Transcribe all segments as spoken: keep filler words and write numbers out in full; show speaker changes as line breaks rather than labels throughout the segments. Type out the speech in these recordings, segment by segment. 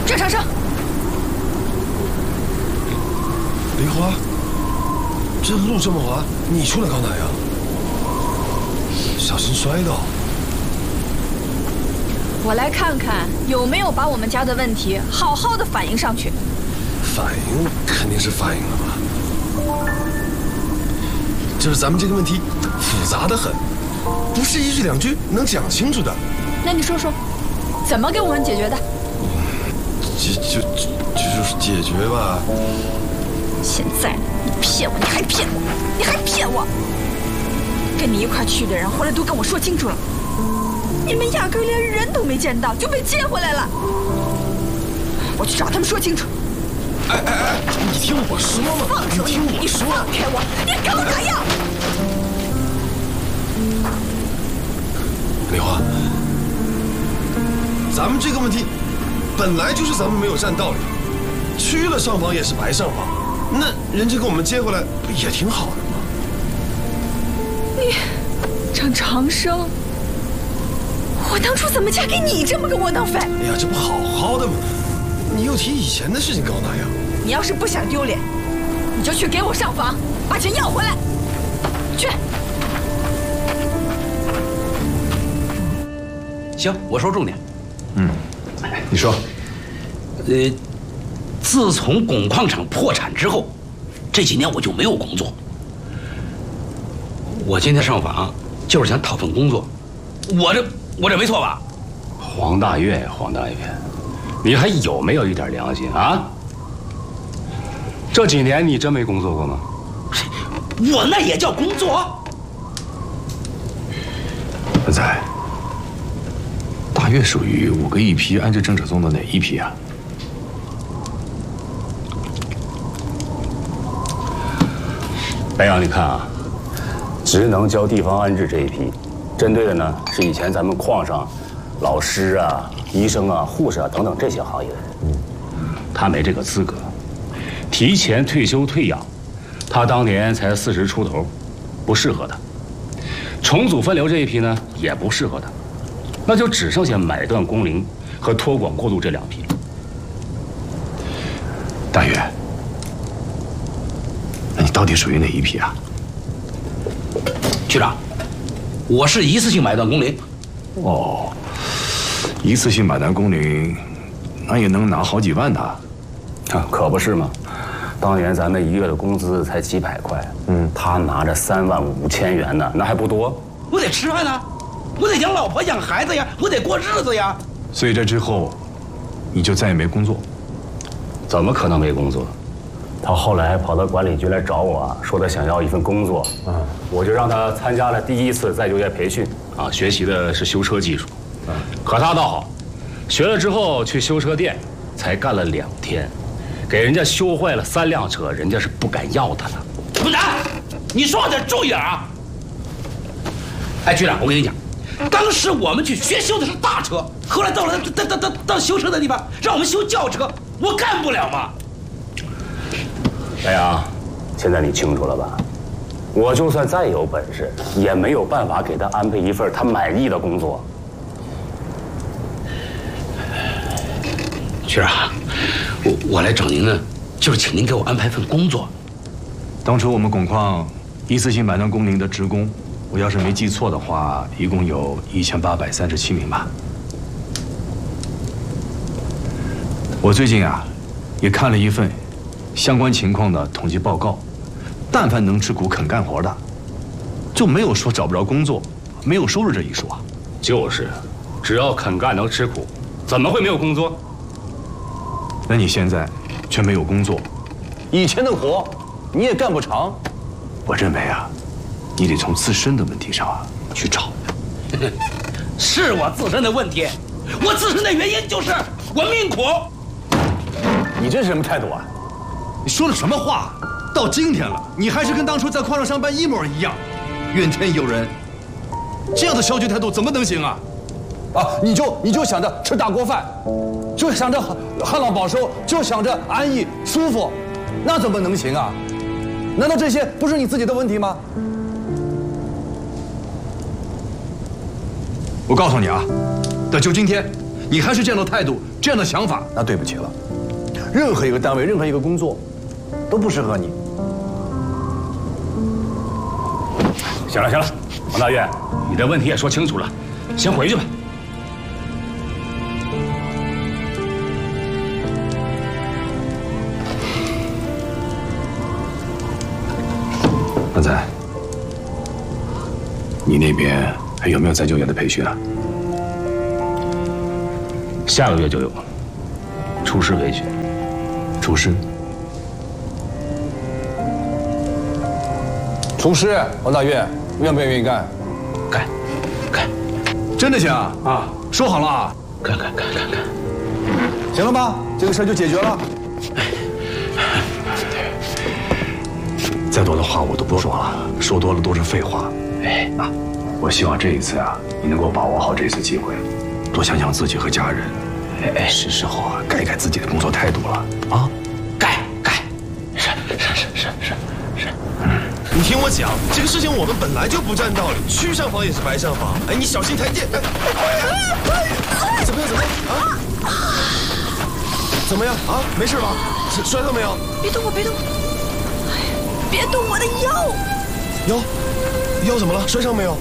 正常升。
梨花，这路这么滑，你出来搞哪呀？小心摔倒。
我来看看有没有把我们家的问题好好的反映上去。
反映肯定是反映了吧，就是咱们这个问题复杂的很，不是一句两句能讲清楚的。
那你说说，怎么给我们解决的？
解就就就是解决吧。
现在你骗我，你还骗我，你还骗我！跟你一块去的人后来都跟我说清楚了，你们压根连人都没见到就被接回来了。我去找他们说清楚。
哎哎哎，你听我说嘛！
放手！
你听我说！
你放开我！你搞哪样？
梨花，咱们这个问题本来就是咱们没有占道理，去了上访也是白上访，那人家给我们接回来也挺好的嘛。
你张长生，我当初怎么嫁给你这么个窝囊废？
哎呀，这不好好的吗？你又提以前的事情搞哪样？
你要是不想丢脸，你就去给我上访，把钱要回来。去。
行，我说重点。
嗯，你说。
呃，自从汞矿厂破产之后，这几年我就没有工作。我今天上访就是想讨份工作，我这我这没错吧？
黄大岳，黄大岳，你还有没有一点良心啊？这几年你真没工作过吗？
我那也叫工作。
文才，大岳属于五个一批安置政策中的哪一批啊？
白杨，你看啊，职能交地方安置这一批，针对的呢是以前咱们矿上老师啊、医生啊、护士啊等等这些行业的人。嗯，他没这个资格，提前退休退养，他当年才四十出头，不适合他。重组分流这一批呢，也不适合他，那就只剩下买断工龄和托管过渡这两批了。
大岳，那你到底属于哪一批啊？
局长，我是一次性买断工龄。
哦，一次性买断工龄，那也能拿好几万的。
啊，可不是嘛！当年咱们一月的工资才几百块，嗯，他拿着三万五千元呢，那还不多？
我得吃饭呢，我得养老婆养孩子呀，我得过日子呀。
所以这之后，你就再也没工作？
怎么可能没工作？他后来还跑到管理局来找我，说他想要一份工作，嗯，我就让他参加了第一次再就业培训，啊，学习的是修车技术，嗯，可他倒好，学了之后去修车店，才干了两天。给人家修坏了三辆车，人家是不敢要他了。
混蛋！你说话得注意点啊！哎，局长，我跟你讲，当时我们去学修的是大车，后来到了到到到到修车的地方，让我们修轿车，我干不了嘛。
白杨，现在你清楚了吧？我就算再有本事，也没有办法给他安排一份他满意的工作。
局长，我我来找您呢，就是请您给我安排份工作。
当初我们汞矿一次性买断工龄的职工，我要是没记错的话，一共有一千八百三十七名吧。我最近啊，也看了一份相关情况的统计报告，但凡能吃苦肯干活的，就没有说找不着工作、没有收入这一说啊。
就是，只要肯干能吃苦，怎么会没有工作？
那你现在却没有工作，
以前的活你也干不长。
我认为啊，你得从自身的问题上啊去找。
是我自身的问题，我自身的原因就是我命苦。
你这是什么态度啊？
你说的什么话？到今天了，你还是跟当初在矿上上班一模一样，怨天尤人。这样的消极态度怎么能行啊？
啊，你就你就想着吃大锅饭，就想着旱涝保收，就想着安逸舒服，那怎么能行啊？难道这些不是你自己的问题吗？
我告诉你啊，那就今天，
你还是这样的态度、这样的想法，那对不起了。任何一个单位、任何一个工作，都不适合你。
行了行了，王大岳，你的问题也说清楚了，先回去吧。
刚才，你那边还有没有再就业的培训啊？
下个月就有，厨师培训。
厨师？
厨师，王大岳，愿不愿意干？
干，干，
真的行啊？
啊，
说好了啊？
干干干干干。
行了吧，这个事儿就解决了。
再多的话我都不说了，说多了都是废话。哎，啊，我希望这一次啊，你能够把握好这次机会，多想想自己和家人。哎哎，是时候啊，改一改自己的工作态度了啊！
改改，是是是是是是。
嗯，你听我讲，这个事情我们本来就不占道理，去上访也是白上访。哎，你小心台阶！哎，哎怎么样？怎么样？啊？怎么样？啊？没事吧？摔到没有？
别动我！别动我！哎，别动我的腰！
腰？腰怎么了？摔伤没有？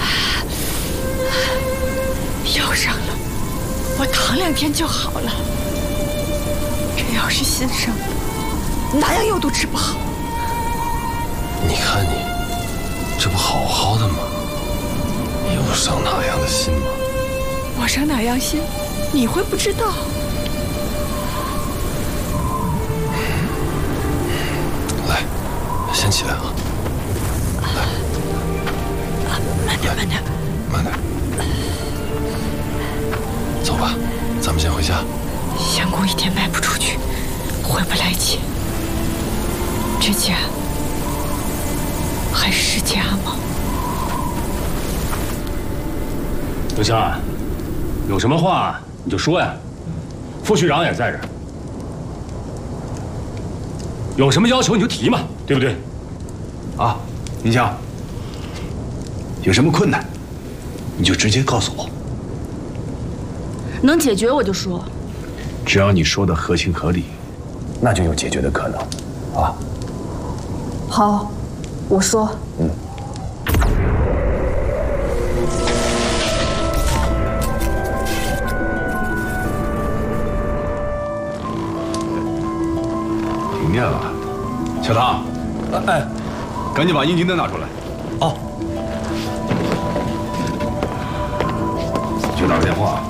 腰伤了。我躺两天就好了。这要是新生，哪样药都治不好。
你看你，这不好好的吗？又伤哪样的心吗？
我伤哪样心，你会不知道？
来，先起来啊！来，
慢点，慢点，
慢点。走吧，咱们先回家。
香菇一天卖不出去，回不来钱，这家还是家吗？
刘强啊，有什么话你就说呀，副区长也在这儿，有什么要求你就提嘛，对不对？
啊，宁强，有什么困难，你就直接告诉我。
能解决我就说，
只要你说的合情合理，那就有解决的可能，啊。
好，我说。嗯。
停电了，小唐，哎，赶紧把应急灯拿出来。哦。去打个电话。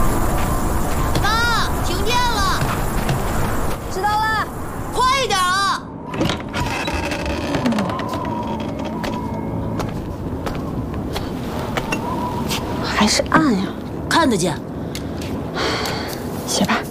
还是暗呀，
看得见。
写吧。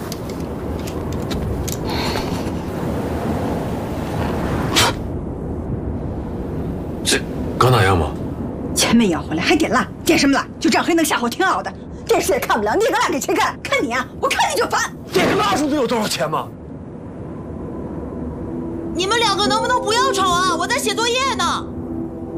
这搞哪样吗？
钱没要回来，还点蜡，点什么蜡？就这样黑灯瞎火，挺好的。电视也看不了，你点个蜡给谁看？看你啊，我看你就烦。
点个蜡烛得有多少钱吗？
你们两个能不能不要吵啊？我在写作业呢。